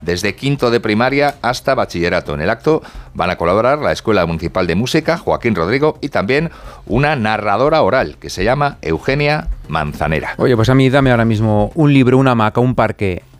desde quinto de primaria hasta bachillerato. En el acto van a colaborar la Escuela Municipal de Música, Joaquín Rodrigo, y también una narradora oral que se llama Eugenia Manzanera. Oye, pues a mí dame ahora mismo un libro, una hamaca, un parque